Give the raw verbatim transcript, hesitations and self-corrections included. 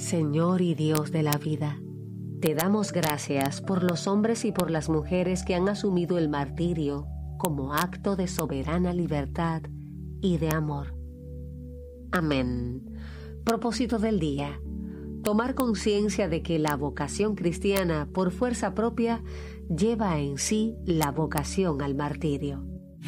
Señor y Dios de la vida, te damos gracias por los hombres y por las mujeres que han asumido el martirio como acto de soberana libertad y de amor. Amén. Propósito del día: tomar conciencia de que la vocación cristiana por fuerza propia lleva en sí la vocación al martirio.